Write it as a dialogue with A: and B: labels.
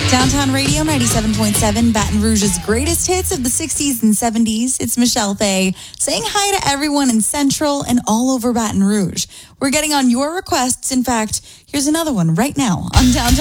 A: Downtown Radio 97.7, Baton Rouge's greatest hits of the 60s and 70s. It's Michelle Fay saying hi to everyone in Central and all over Baton Rouge. We're getting on your requests. In fact, here's another one right now on Downtown.